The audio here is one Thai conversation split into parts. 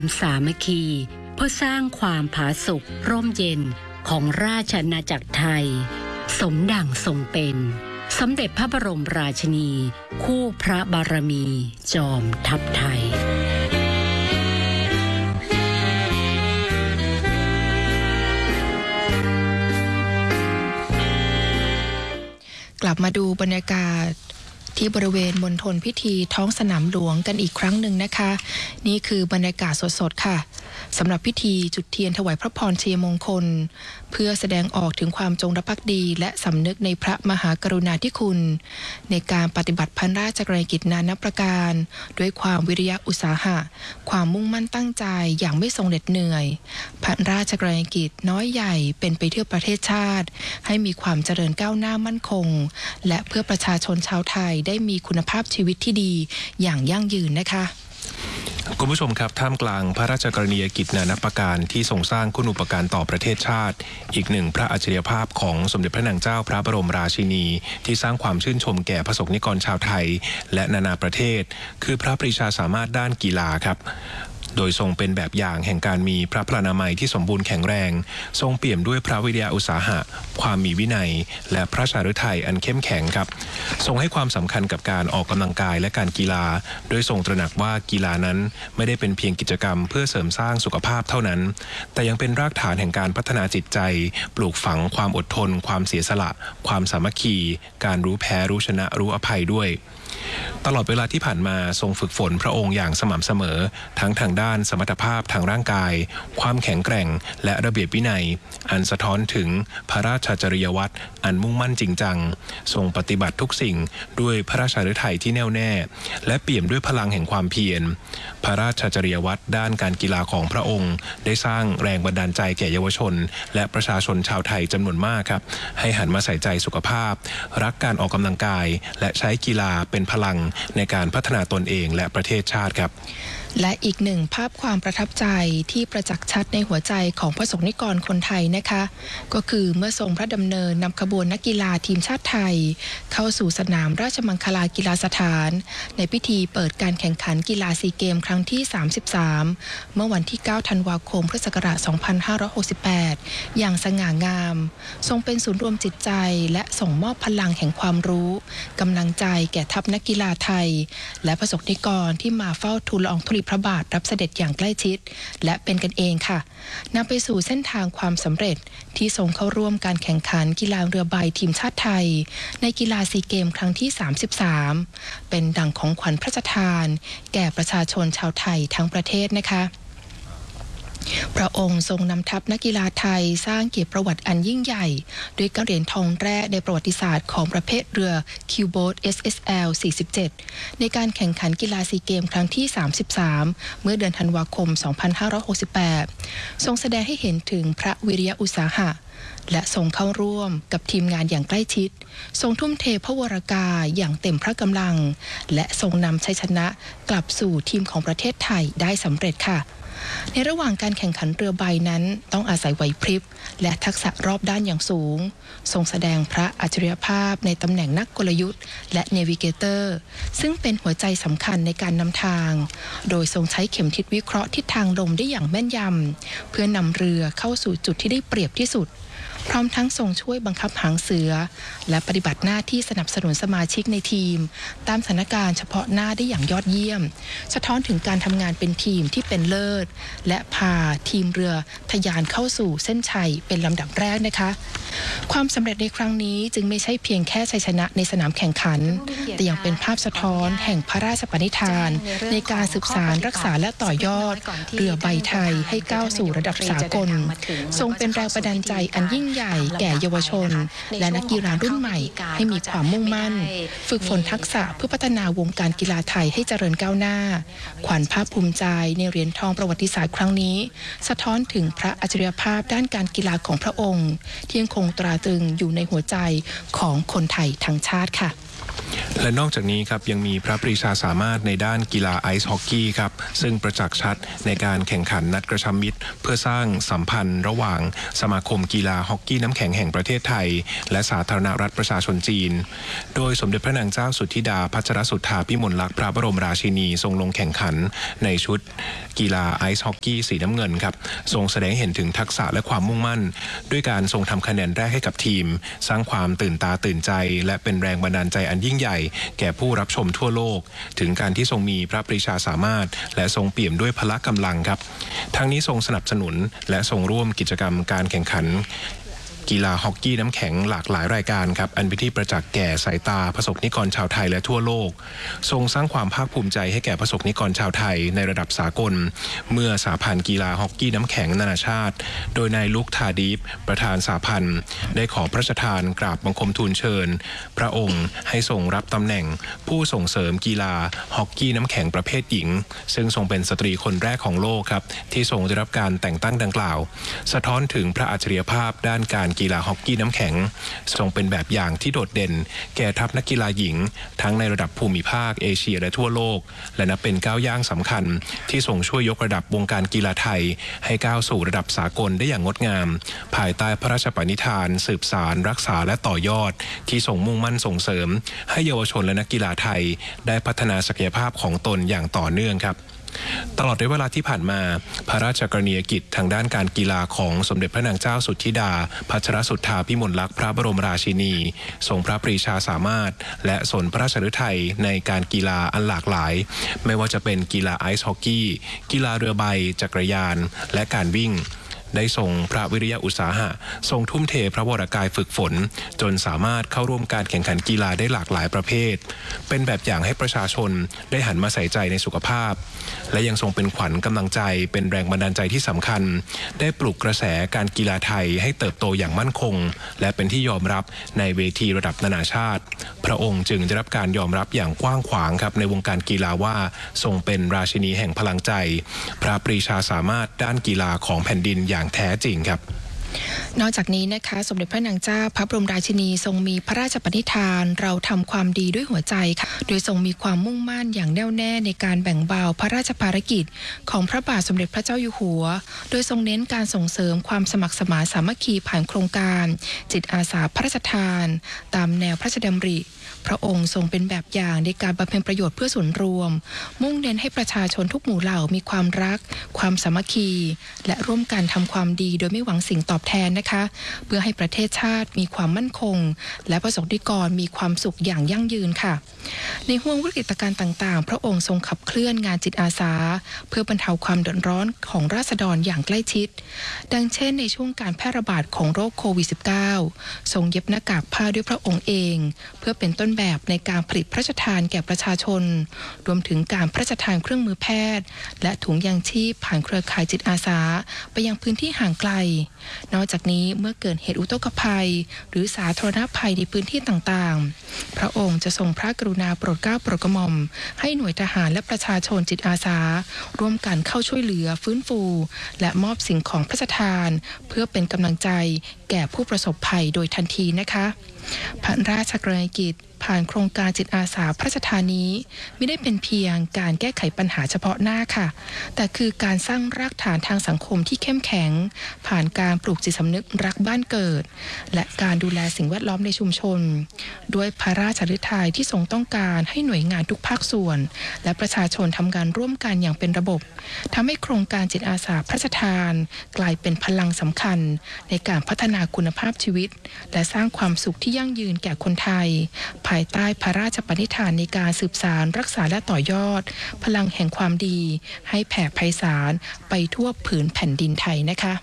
สามัคคีเพื่อสร้างความผาสุกร่มเย็นของราชอาณาจักรไทยสมดั่งทรงเป็นสมเด็จพระบรมราชินีคู่พระบารมีจอมทัพไทยกลับมาดูบรรยากาศที่บริเวณมณฑลพิธีท้องสนามหลวงกันอีกครั้งหนึ่งนะคะนี่คือบรรยากาศสดๆค่ะสำหรับพิธีจุดเทียนถวายพระพรชัยมงคลเพื่อแสดงออกถึงความจงรักภักดีและสำนึกในพระมหากรุณาธิคุณในการปฏิบัติพระราชกรณียกิจนานาประการด้วยความวิริยะอุตสาหะความมุ่งมั่นตั้งใจอย่างไม่ทรงเหน็ดเหนื่อยพระราชกรณียกิจน้อยใหญ่เป็นไปเพื่อประเทศชาติให้มีความเจริญก้าวหน้ามั่นคงและเพื่อประชาชนชาวไทยได้มีคุณภาพชีวิตที่ดีอย่างยั่งยืนนะคะคุณผู้ชมครับท่ามกลางพระราชกรณียกิจนานาประการที่ทรงสร้างคุณูปการต่อประเทศชาติอีกหนึ่งพระอัจฉริยภาพของสมเด็จพระนางเจ้าพระบรมราชินีที่สร้างความชื่นชมแก่ประสบนิกรชาวไทยและนานาประเทศคือพระปรีชาสามารถด้านกีฬาครับโดยทรงเป็นแบบอย่างแห่งการมีพระพลานามัยที่สมบูรณ์แข็งแรงทรงเปี่ยมด้วยพระวิริยะอุตสาหะความมีวินัยและพระชาฤทัยอันเข้มแข็งครับทรงให้ความสำคัญกับการออกกำลังกายและการกีฬาโดยทรงตระหนักว่ากีฬานั้นไม่ได้เป็นเพียงกิจกรรมเพื่อเสริมสร้างสุขภาพเท่านั้นแต่ยังเป็นรากฐานแห่งการพัฒนาจิตใจปลูกฝังความอดทนความเสียสละความสามัคคีการรู้แพ้รู้ชนะรู้อภัยด้วยตลอดเวลาที่ผ่านมาทรงฝึกฝนพระองค์อย่างสม่ำเสมอทั้งทางด้านสมรรถภาพทางร่างกายความแข็งแกร่งและระเบียบวินัยอันสะท้อนถึงพระราชจริยวัตรอันมุ่งมั่นจริงจังทรงปฏิบัติทุกสิ่งด้วยพระราชฤทัยที่แน่วแน่และเปี่ยมด้วยพลังแห่งความเพียรพระราชจริยวัตรด้านการกีฬาของพระองค์ได้สร้างแรงบันดาลใจแก่เยาวชนและประชาชนชาวไทยจำนวนมากครับให้หันมาใส่ใจสุขภาพรักการออกกำลังกายและใช้กีฬาเป็นพลังในการพัฒนาตนเองและประเทศชาติครับและอีกหนึ่งภาพความประทับใจที่ประจักษ์ชัดในหัวใจของประสบนิกรคนไทยนะคะก็คือเมื่อทรงพระดำเนินนำขบวนนักกีฬาทีมชาติไทยเข้าสู่สนามราชมังคลากีฬาสถานในพิธีเปิดการแข่งขันกีฬาซีเกมครั้งที่33เมื่อวันที่9ธันวาคมพุทธศักราช2568อย่างสง่างามทรงเป็นศูนย์รวมจิตใจและส่งมอบพลังแห่งความรู้กำลังใจแก่ทัพนักกีฬาไทยและประสบนิกรที่มาเฝ้าทูลละอองธุลีพระบาทรับเสด็จอย่างใกล้ชิดและเป็นกันเองค่ะนำไปสู่เส้นทางความสำเร็จที่ทรงเข้าร่วมการแข่งขันกีฬาเรือใบทีมชาติไทยในกีฬาซีเกมครั้งที่33เป็นดั่งของขวัญพระราชทานแก่ประชาชนชาวไทยทั้งประเทศนะคะพระองค์ทรงนำทัพนักกีฬาไทยสร้างเกียรติประวัติอันยิ่งใหญ่ด้วยเหรียญทองแรกในประวัติศาสตร์ของประเภทเรือคิวโบ๊ท SSL 47ในการแข่งขันกีฬาซีเกมครั้งที่33เมื่อเดือนธันวาคม2568ทรงแสดงให้เห็นถึงพระวิริยะอุตสาหะและทรงเข้าร่วมกับทีมงานอย่างใกล้ชิดทรงทุ่มเทพระวรากายอย่างเต็มพระกำลังและทรงนำชัยชนะกลับสู่ทีมของประเทศไทยได้สำเร็จค่ะในระหว่างการแข่งขันเรือใบนั้นต้องอาศัยไหวพริบและทักษะรอบด้านอย่างสูงทรงแสดงพระอัจฉริยภาพในตำแหน่งนักกลยุทธ์และเนวิเกเตอร์ซึ่งเป็นหัวใจสำคัญในการนำทางโดยทรงใช้เข็มทิศวิเคราะห์ทิศทางลมได้อย่างแม่นยำเพื่อนำเรือเข้าสู่จุดที่ได้เปรียบที่สุดพร้อมทั้งทรงช่วยบังคับหางเสือและปฏิบัติหน้าที่สนับสนุนสมาชิกในทีมตามสถานการณ์เฉพาะหน้าได้อย่างยอดเยี่ยมสะท้อนถึงการทำงานเป็นทีมที่เป็นเลิศและพาทีมเรือทะยานเข้าสู่เส้นชัยเป็นลำดับแรกนะคะความสำเร็จในครั้งนี้จึงไม่ใช่เพียงแค่ชัยชนะในสนามแข่งขันแต่ยังเป็นภาพสะท้อนแห่งพระราชปณิธานในการสืบสานรักษาและต่อยอดเรือใบไทยให้ก้าวสู่ระดับสากลทรงเป็นแรงบันดาลใจอันยิ่งใหญ่แก่เยาวชนและนักกีฬารุ่นใหม่ให้มีความมุ่งมั่นฝึกฝนทักษะเพื่อพัฒนาวงการกีฬาไทยให้เจริญก้าวหน้าขวัญภาคภูมิใจในเหรียญทองประวัติศาสตร์ครั้งนี้สะท้อนถึงพระอัจฉริยภาพด้านการกีฬาของพระองค์ที่ยังคงตราตรึงอยู่ในหัวใจของคนไทยทั้งชาติค่ะและนอกจากนี้ครับยังมีพระปรีชาสามารถในด้านกีฬาไอซ์ฮอกกี้ครับซึ่งประจักษ์ชัดในการแข่งขันนัดกระชับมิตรเพื่อสร้างสัมพันธ์ระหว่างสมาคมกีฬาฮอกกี้น้ำแข็งแห่งประเทศไทยและสาธารณรัฐประชาชนจีนโดยสมเด็จพระนางเจ้าสุทธิดาพัชรสุทธาพิมลลักษณ์พระบรมราชินีทรงลงแข่งขันในชุดกีฬาไอซ์ฮอกกี้สีน้ำเงินครับทรงแสดงเห็นถึงทักษะและความมุ่งมั่นด้วยการทรงทำคะแนนแรกให้กับทีมสร้างความตื่นตาตื่นใจและเป็นแรงบันดาลใจอันยิ่งใหญ่แก่ผู้รับชมทั่วโลกถึงการที่ทรงมีพระปรีชาสามารถและทรงเปี่ยมด้วยพละกำลังครับทั้งนี้ทรงสนับสนุนและทรงร่วมกิจกรรมการแข่งขันกีฬาฮอกกี้น้ำแข็งหลากหลายรายการครับอันเป็นที่ประจักษ์แก่สายตาประสบนิกรชาวไทยและทั่วโลกทรงสร้างความภาคภูมิใจให้แก่ประสบนิกรชาวไทยในระดับสากลเมื่อสหพันธ์กีฬาฮอกกี้น้ำแข็งนานาชาติโดยนายลุคทาดีฟประธานสหพันธ์ได้ขอพระราชทานกราบบังคมทูลเชิญพระองค์ให้ทรงรับตำแหน่งผู้ส่งเสริมกีฬาฮอกกี้น้ำแข็งประเภทหญิงซึ่งทรงเป็นสตรีคนแรกของโลกครับที่ทรงได้รับการแต่งตั้งดังกล่าวสะท้อนถึงพระอัจฉริยภาพด้านการกีฬาฮอกกี้น้ำแข็งทรงเป็นแบบอย่างที่โดดเด่นแก่ทัพนักกีฬาหญิงทั้งในระดับภูมิภาคเอเชียและทั่วโลกและนับเป็นก้าวย่างสำคัญที่ทรงช่วยยกระดับวงการกีฬาไทยให้ก้าวสู่ระดับสากลได้อย่างงดงามภายใต้พระราชปณิธานสืบสานรักษาและต่อยอดที่ทรงมุ่งมั่นส่งเสริมให้เยาวชนและนักกีฬาไทยได้พัฒนาศักยภาพของตนอย่างต่อเนื่องครับตลอดระยะเวลาที่ผ่านมาพระราชกรณียกิจทางด้านการกีฬาของสมเด็จพระนางเจ้าสุทธิดาพัชรสุทธาพิมลลักษณ์พระบรมราชินีทรงพระปรีชาสามารถและสนพระราชฤทัยในการกีฬาอันหลากหลายไม่ว่าจะเป็นกีฬาไอซ์ฮอกกี้กีฬาเรือใบจักรยานและการวิ่งได้ทรงพระวิริยะอุตสาหะทรงทุ่มเทพระวรกายฝึกฝนจนสามารถเข้าร่วมการแข่งขันกีฬาได้หลากหลายประเภทเป็นแบบอย่างให้ประชาชนได้หันมาใส่ใจในสุขภาพและยังทรงเป็นขวัญกำลังใจเป็นแรงบันดาลใจที่สำคัญได้ปลุกกระแสการกีฬาไทยให้เติบโตอย่างมั่นคงและเป็นที่ยอมรับในเวทีระดับนานาชาติพระองค์จึงได้รับการยอมรับอย่างกว้างขวางครับในวงการกีฬาว่าทรงเป็นราชินีแห่งพลังใจพระปรีชาสามารถด้านกีฬาของแผ่นดินอย่างแท้จริงครับนอกจากนี้นะคะสมเด็จพระนางเจ้าพระบรมราชินีทรงมีพระราชปณิธานเราทำความดีด้วยหัวใจค่ะโดยทรงมีความมุ่งมั่นอย่างแน่วแน่ในการแบ่งเบาพระราชภารกิจของพระบาทสมเด็จพระเจ้าอยู่หัวโดยทรงเน้นการส่งเสริมความสมัครสมานสามัคคีผ่านโครงการจิตอาสาพระราชทานตามแนวพระราชดำริพระองค์ทรงเป็นแบบอย่างในการบำเพ็ญประโยชน์เพื่อส่วนรวมมุ่งเน้นให้ประชาชนทุกหมู่เหล่ามีความรักความสามัคคีและร่วมกันทำความดีโดยไม่หวังสิ่งตอบแทนนะคะเพื่อให้ประเทศชาติมีความมั่นคงและประสบนิกรมีความสุขอย่างยั่งยืนค่ะในห่วงวิกฤตการณ์ต่างๆพระองค์ทรงขับเคลื่อนงานจิตอาสาเพื่อบรรเทาความเดือดร้อนของราษฎรอย่างใกล้ชิดดังเช่นในช่วงการแพร่ระบาดของโรคโควิด -19 ทรงเย็บหน้ากากผ้าด้วยพระองค์เองเพื่อเป็นต้นแบบในการผลิตพระราชทานแก่ประชาชนรวมถึงการพระราชทานเครื่องมือแพทย์และถุงยางชีพผ่านเครือข่ายจิตอาสาไปยังพื้นที่ห่างไกลนอกจากนี้เมื่อเกิดเหตุอุทกภัยหรือสาธารณภัยในพื้นที่ต่างๆพระองค์จะทรงพระกรุณาโปรดเกล้าโปรดกระหม่อมให้หน่วยทหารและประชาชนจิตอาสาร่วมกันเข้าช่วยเหลือฟื้นฟูและมอบสิ่งของพระราชทานเพื่อเป็นกำลังใจแก่ผู้ประสบภัยโดยทันทีนะคะพระราชกรณียกิจผ่านโครงการจิตอาสาพระราชทานนี้ไม่ได้เป็นเพียงการแก้ไขปัญหาเฉพาะหน้าค่ะแต่คือการสร้างรากฐานทางสังคมที่เข้มแข็งผ่านการปลูกจิตสำนึกรักบ้านเกิดและการดูแลสิ่งแวดล้อมในชุมชนด้วยพระราชฤทัยที่ทรงต้องการให้หน่วยงานทุกภาคส่วนและประชาชนทำงานร่วมกันอย่างเป็นระบบทำให้โครงการจิตอาสาพระราชทานกลายเป็นพลังสำคัญในการพัฒนาคุณภาพชีวิตและสร้างความสุขที่ยั่งยืนแก่คนไทยภายใต้พระราชปณิธานในการสืบสานรักษาและต่อยอดพลังแห่งความดีให้แผ่ไพศาลไปทั่วผืนแผ่นดินไทยนะคะ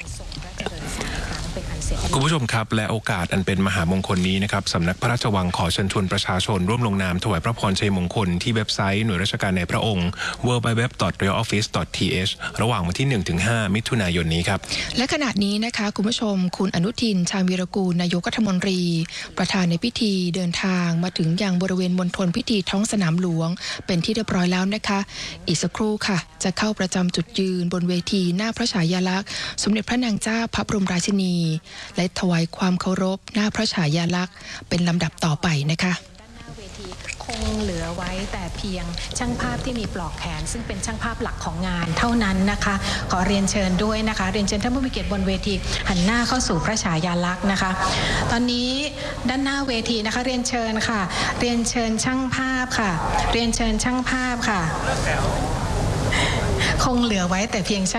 คุณผู้ชมครับและโอกาสอันเป็นมหามงคลนี้นะครับสำนักพระราชวังขอเชิญชวนประชาชนร่วมลงนามถวายพระพรชัยมงคลที่เว็บไซต์หน่วยราชการในพระองค์ www.royaloffice.th ระหว่างวันที่ 1-5 มิถุนายนนี้ครับและขณะนี้นะคะคุณผู้ชมคุณอนุทินชาญวีรกูลนายกรัฐมนตรีประธานในพิธีเดินทางมาถึงยังบริเวณมณฑลพิธีท้องสนามหลวงเป็นที่เรียบร้อยแล้วนะคะอีกสักครู่ค่ะจะเข้าประจำจุดยืนบนเวทีหน้าพระฉายาลักษณ์สมเด็จพระนางเจ้าพระบรมราชินีและถวายความเคารพหน้าพระฉายาลักษณ์เป็นลำดับต่อไปนะคะคงเหลือไว้แต่เพียงช่างภาพที่มีปลอกแขนซึ่งเป็นช่างภาพหลักของงานเท่านั้นนะคะขอเรียนเชิญด้วยนะคะเรียนเชิญท่านผู้มีเกียรติบนเวทีหันหน้าเข้าสู่พระฉายาลักษณ์นะคะตอนนี้ด้านหน้าเวทีนะคะเรียนเชิญค่ะเรียนเชิญช่างภาพค่ะเรียนเชิญช่างภาพค่ะคงเหลือไว้แต่เพียง